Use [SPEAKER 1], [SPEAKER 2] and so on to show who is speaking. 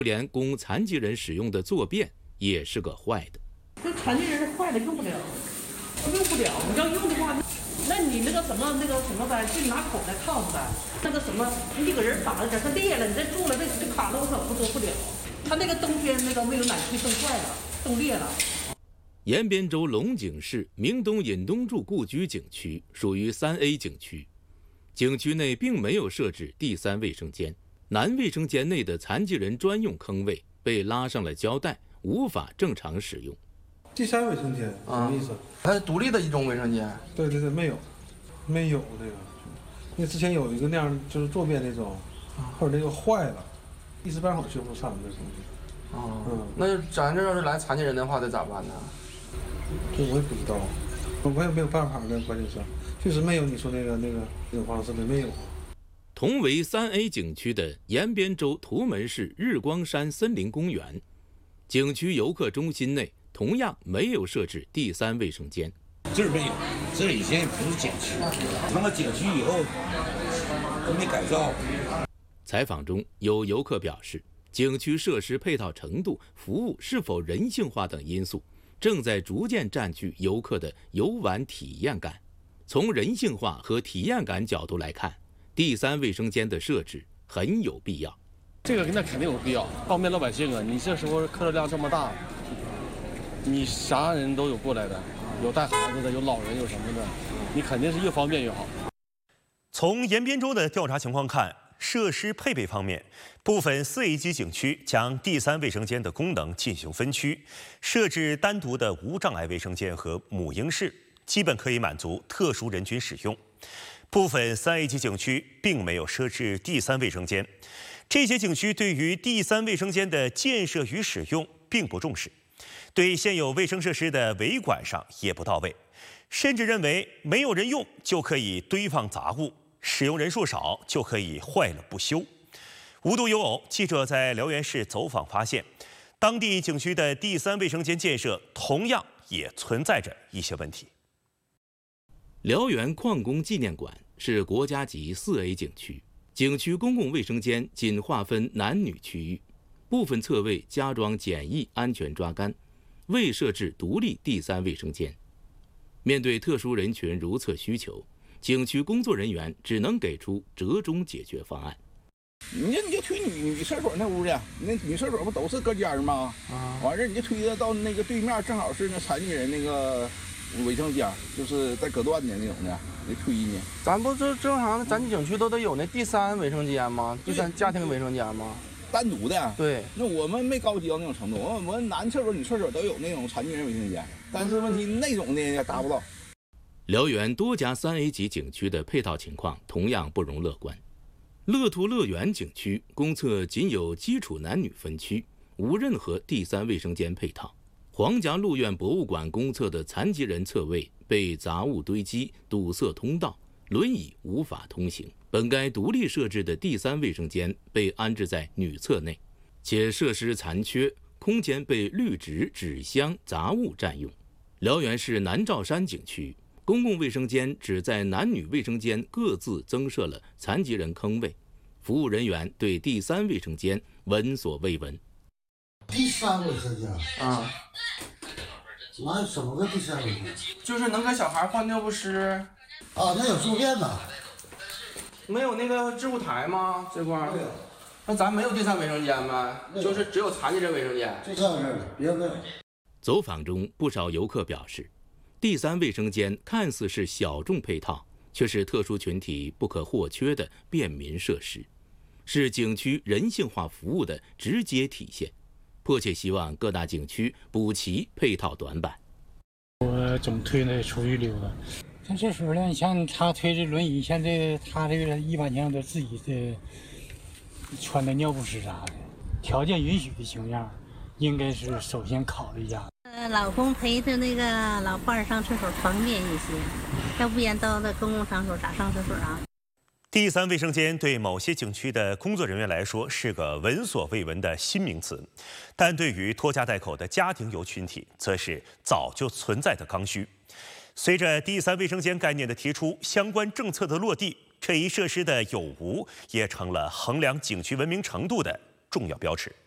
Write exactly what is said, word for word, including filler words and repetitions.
[SPEAKER 1] 连供残疾人使用的坐便也是个坏的。
[SPEAKER 2] 这残疾人是坏的，用不了，用不了。你要用的话，那你那个什么那个什么呗，就拿口来套着呗。那个什么，你给人打着点，它裂了，你再住了，这这卡了，我可不做不了。它那个冬天那个没有暖气，冻坏了，冻裂了。
[SPEAKER 1] 延边州龙井市明东尹东柱故居景区属于三 A 景区，景区内并没有设置第三卫生间，男卫生间内的残疾人专用坑位被拉上了胶带，无法正常使用。
[SPEAKER 3] 第三卫生间什么意思？
[SPEAKER 4] 它是独立的一种卫生间。
[SPEAKER 3] 对对对，没有，没有那个。那之前有一个那样，就是坐便那种，或者那个坏了，一时半会儿修不上那东西。
[SPEAKER 4] 哦，嗯，那咱这要是来残疾人的话，得咋办呢？
[SPEAKER 3] 这我也不知道，我也没有办法呢。关键是，确实没有你说那个那个那种方式的，没有。
[SPEAKER 1] 同为三 A 景区的延边州图门市日光山森林公园，景区游客中心内同样没有设置第三卫生间。
[SPEAKER 5] 这儿没有，这儿以前也不是景区，那么景区以后都没改造。
[SPEAKER 1] 采访中，有游客表示，景区设施配套程度、服务是否人性化等因素，正在逐渐占据游客的游玩体验感。从人性化和体验感角度来看，第三卫生间的设置很有必要。
[SPEAKER 6] 这个那肯定有必要，方便老百姓啊！你这时候客流量这么大，你啥人都有过来的，有带孩子的，有老人，有什么的，你肯定是越方便越好。
[SPEAKER 7] 从延边州的调查情况看，设施配备方面，部分四 A 级景区将第三卫生间的功能进行分区，设置单独的无障碍卫生间和母婴室，基本可以满足特殊人群使用。部分三 A 级景区并没有设置第三卫生间，这些景区对于第三卫生间的建设与使用并不重视，对现有卫生设施的维管上也不到位，甚至认为没有人用就可以堆放杂物，使用人数少就可以坏了不修。无独有偶，记者在辽源市走访发现，当地景区的第三卫生间建设同样也存在着一些问题。
[SPEAKER 1] 辽源矿工纪念馆是国家级四 A 景区，景区公共卫生间仅划分男女区域，部分侧位加装简易安全抓杆，未设置独立第三卫生间。面对特殊人群如厕需求，景区工作人员只能给出折中解决方案。
[SPEAKER 5] 你就你就推女女厕所那屋去，那女厕所不都是隔间吗？啊，完事你就推着到那个对面，正好是那残疾人那个卫生间，就是带隔断的那种的，你推进去。
[SPEAKER 4] 咱不是正常的，咱景区都得有那第三卫生间吗？第三家庭卫生间吗？
[SPEAKER 5] 单独的。
[SPEAKER 4] 对。
[SPEAKER 5] 那我们没高级到那种程度，我们男厕所、女厕所都有那种残疾人卫生间，但是问题那种的也达不到。
[SPEAKER 1] 辽源多家三 A 级景区的配套情况同样不容乐观。乐兔乐园景区公厕仅有基础男女分区，无任何第三卫生间配套。黄家陆苑博物馆公厕的残疾人侧位被杂物堆积，堵塞通道，轮椅无法通行。本该独立设置的第三卫生间被安置在女厕内，且设施残缺，空间被绿植、纸箱、杂物占用。辽源市南罩山景区公共卫生间只在男女卫生间各自增设了残疾人坑位，服务人员对第三卫生间闻所未闻。
[SPEAKER 8] 第三卫生间
[SPEAKER 4] 啊，
[SPEAKER 8] 那什么个第三卫生间？
[SPEAKER 4] 就是能给小孩换尿不湿。
[SPEAKER 8] 啊，那有坐便呢。
[SPEAKER 4] 没有那个置物台吗？这块儿？那咱没有第三卫生间呗？就是只有残疾人卫生间。
[SPEAKER 8] 就这样的，别的。
[SPEAKER 1] 走访中，不少游客表示，第三卫生间看似是小众配套，却是特殊群体不可或缺的便民设施，是景区人性化服务的直接体现。迫切希望各大景区补齐配套短板。
[SPEAKER 9] 我总推那出去溜达。像这时候呢，你像他推着轮椅，像这个他这个一般情况都自己的穿的尿不湿啥的，条件允许的情况下，应该是首先考虑一下。
[SPEAKER 10] 呃，老公陪着那个老伴儿上厕所方便一些，要不然到那公共场所咋上厕所啊？
[SPEAKER 7] 第三卫生间对某些景区的工作人员来说是个闻所未闻的新名词，但对于拖家带口的家庭游群体，则是早就存在的刚需。随着第三卫生间概念的提出，相关政策的落地，这一设施的有无也成了衡量景区文明程度的重要标尺。